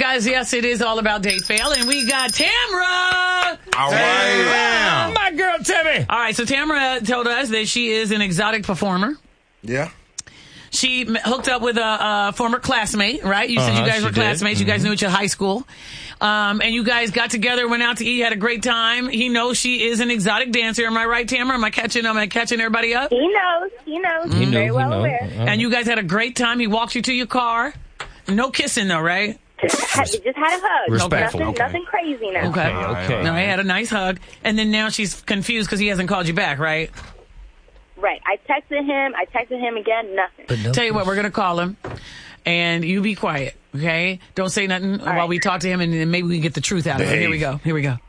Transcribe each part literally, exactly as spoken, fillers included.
guys, yes, it is all about date fail, and we got Tamra. All right. Wow. My girl, Timmy. All right, so Tamra told us that she is an exotic performer. Yeah. She m- hooked up with a, a former classmate, right? You said Uh-huh, you guys she were did. classmates. You guys knew each other at high school. Um, and you guys got together, went out to eat, had a great time. He knows she is an exotic dancer. Am I right, Tamra? Am I catching, am I catching everybody up? He knows. He knows. He He's knew, very he well knew. aware. Uh-huh. And you guys had a great time. He walked you to your car. No kissing, though, right? Just had, just had a hug. Respectful. Nothing, Okay. nothing crazy now. Okay. okay. No, he had a nice hug. And then now she's confused because he hasn't called you back, right? Right. I texted him. I texted him again. Nothing. Tell you what, we're going to call him. And you be quiet, okay? Don't say nothing while right. we talk to him, and then maybe we can get the truth out of it. Here we go. Here we go.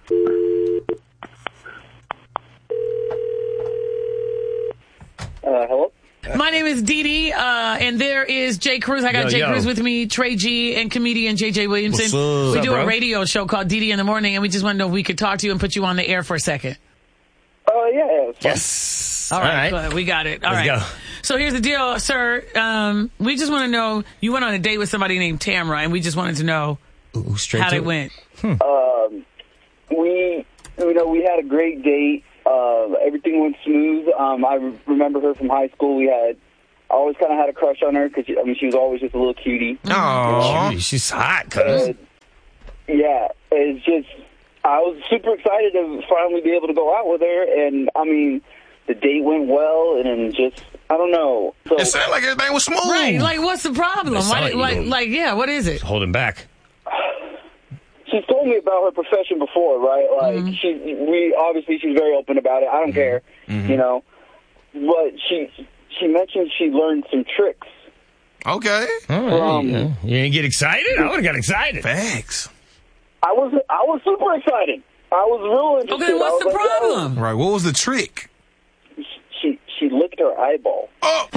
Uh, hello? My name is Dee Dee, uh, and there is Jay Cruz. I got Yo, Jay yo. Cruz with me, Trey G, and comedian J J Williamson. What's up? We What's do up, a bro? radio show called Dee Dee in the Morning, and we just want to know if we could talk to you and put you on the air for a second. Oh, yeah, yeah. It's fine. Yes. All right, All right. good. We got it. All Let's right. go. So here's the deal, sir. Um, we just want to know, you went on a date with somebody named Tamra, and we just wanted to know Ooh, straight how to it went. Um, we, you know, we had a great date. Uh, everything went smooth. Um, I re- remember her from high school. We had, I always kind of had a crush on her because, I mean, she was always just a little cutie. Aw. Cutie, she's hot, cuz. Uh, yeah, it's just, I was super excited to finally be able to go out with her, and, I mean, the date went well, and then just, I don't know. So, It sounded like everything was smooth. Right. Like, what's the problem? That's Why, like- like, like, yeah, what is it? Holding back. she's told me about her profession before, right? Like, she, we, obviously she's very open about it. I don't care, you know. But she, she mentioned she learned some tricks. Okay. Oh, Um, yeah. You didn't get excited? I would have got excited. Facts. I was, I was super excited. I was real interested. Okay, what's I the was like, yo. problem? Right. What was the trick? She, she licked her eyeball. Oh.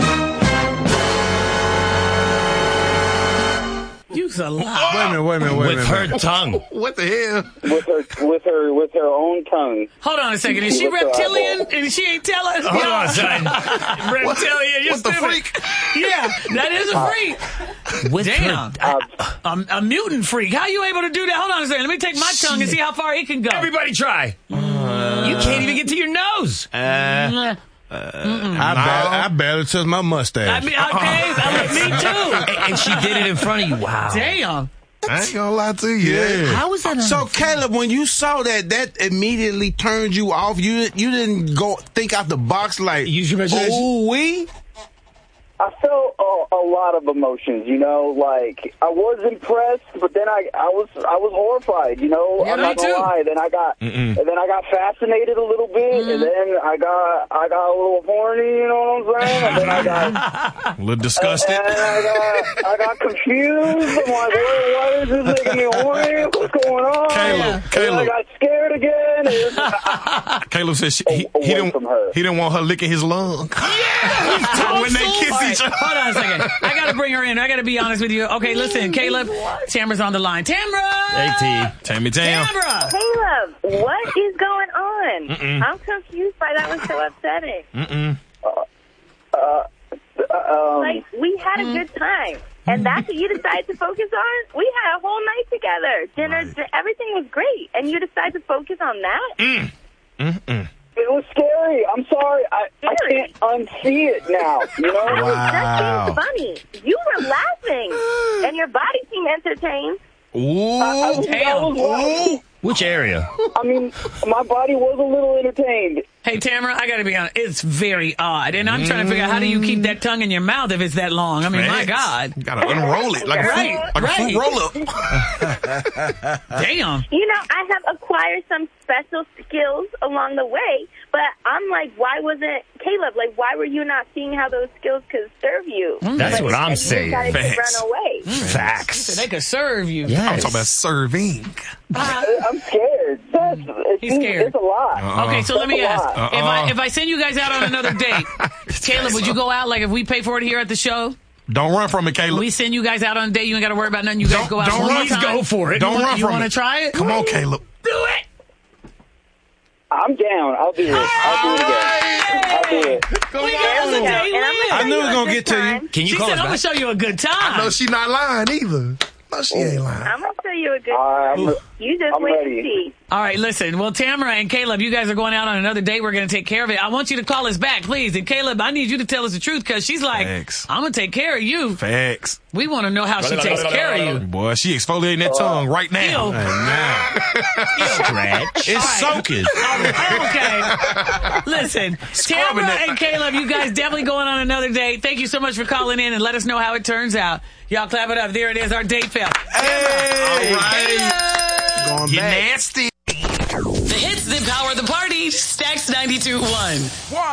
You's a lie. Wait a minute. Wait a minute. Wait a With minute. her tongue. What the hell? With her, with her, with her own tongue. Hold on a second. Is she What's the reptilian? eyeball? And she ain't tell us? Hold Yeah. on, son. Reptilian, you're What the stupid. freak? Yeah, that is a freak. With Damn. her. Uh, A, a mutant freak. How you able to do that? Hold on a second. Let me take my tongue and see how far it can go. Everybody try. you can't even get to your nose. Mm. I, barely, I barely touched my mustache. I mean, okay, I mean, me too. And, and she did it in front of you. Wow. Damn. I ain't gonna lie to you. Yeah. How was that? So Caleb, when you saw that, that immediately turned you off. You you didn't go think out the box like, Use your imagination. ooh wee. I felt a, a lot of emotions, you know, like I was impressed, but then I, I was, I was horrified, you know. Yeah, I'm me not gonna too. lie. Then I got, Mm-mm. and then I got fascinated a little bit, Mm-hmm. and then I got, I got a little horny, you know what I'm saying? And then I got, A little disgusted. and I got, I got confused. I'm like, why, why is this making me horny? What's going on? Caleb, And then I Caleb. got scared again. And Caleb said she, he, Away he didn't from her. he didn't want her licking his lung. when they kiss All right, each other. hold on a second. I gotta bring her in. I gotta be honest with you. Okay, listen, Caleb. Tamra's on the line. Tamra! Hey, T. Tammy Tam. Tamra! Caleb, what is going on? I'm confused by that. Was so upsetting. Mm-mm. um, Like, we had a good time. And that's what you decided to focus on? We had a whole night together. Dinner, di- everything was great. And you decided to focus on that? it was scary. I'm sorry. I, I Scary. can't unsee it now. You know. That was Wow. just being funny. You were laughing. And your body seemed entertained. Ooh. I was, I was laughing. Which area? I mean, my body was a little entertained. Hey, Tamara, I gotta be honest. It's very odd. And I'm trying to figure out how do you keep that tongue in your mouth if it's that long? I mean, my Facts. God. You gotta unroll it like a Right, fruit, like right. a fruit roll up. Damn. You know, I have acquired some special skills along the way, but I'm like, why wasn't Caleb? Like, why were you not seeing how those skills could serve you? That's Like, what I'm and saying. You decided to Facts. run away. Facts. So they could serve you. I'm Yes. talking about serving. I'm scared. That's, it's, He's scared. It's a lot. Uh-uh. Okay, so let me That's a ask. lot. If I Uh-uh. if I send you guys out on another date, Caleb, would you go out like if we pay for it here at the show? Don't run from it, Caleb. We send you guys out on a date. You ain't got to worry about nothing. You guys Don't- go out don't one more run. time. Go for it. Don't you run wanna, from You want to it. try it? Come on, Caleb. Do it. I'm down. I'll do it. I'll do it again. I'll do it. We got us a And date I'm win. gonna I show knew it you was a gonna good get to you. time. Can you She call said, us I'm going back? to show you a good I know time. she not lying either. No, she ain't lying. I'm gonna show you a good. Uh, I'm, You just I'm wait ready. and see. All right, listen. Well, Tamara and Caleb, you guys are going out on another date. We're going to take care of it. I want you to call us back, please. And Caleb, I need you to tell us the truth because she's like, Facts. I'm going to take care of you. Facts. We want to know how she takes care of you. Boy, she exfoliating that tongue right now. Ew. Right now. Stretch. It's soaking. Okay. Listen, Scrubbing Tamara it. and Caleb, you guys definitely going on another date. Thank you so much for calling in and let us know how it turns out. Y'all clap it up. There it is, our date fail. Hey. All right. Going You back. nasty. The hits that power the party. Stacks ninety-two point one.